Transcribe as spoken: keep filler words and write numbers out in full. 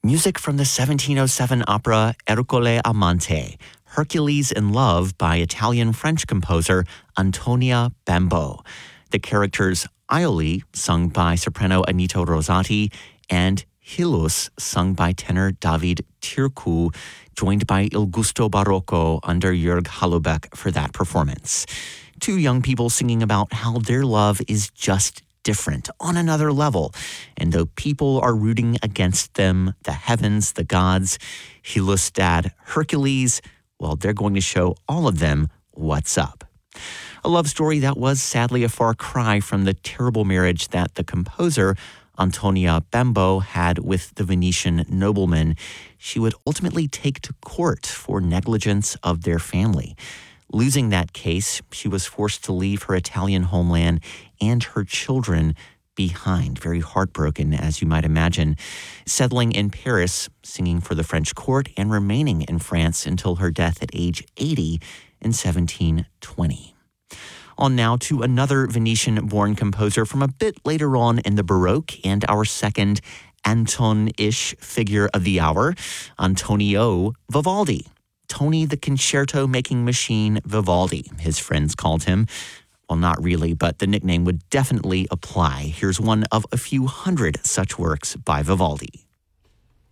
Music from the seventeen oh seven opera Ercole Amante, Hercules in Love by Italian-French composer Antonia Bembo. The characters Iole, sung by soprano Anita Rosati, and Hylas, sung by tenor David Tircu, joined by Il Gusto Barocco under Jörg Halobeck for that performance. Two young people singing about how their love is just different, on another level. And though people are rooting against them, the heavens, the gods, Hylas' dad, Hercules, well, they're going to show all of them what's up. A love story that was sadly a far cry from the terrible marriage that the composer, Antonia Bembo, had with the Venetian nobleman she would ultimately take to court for negligence of their family. Losing that case, she was forced to leave her Italian homeland and her children behind, very heartbroken, as you might imagine, settling in Paris, singing for the French court, and remaining in France until her death at age eighty in seventeen twenty. On now to another Venetian-born composer from a bit later on in the Baroque, and our second Anton-ish figure of the hour, Antonio Vivaldi. Tony the concerto-making machine Vivaldi, his friends called him. Well, not really, but the nickname would definitely apply. Here's one of a few hundred such works by Vivaldi.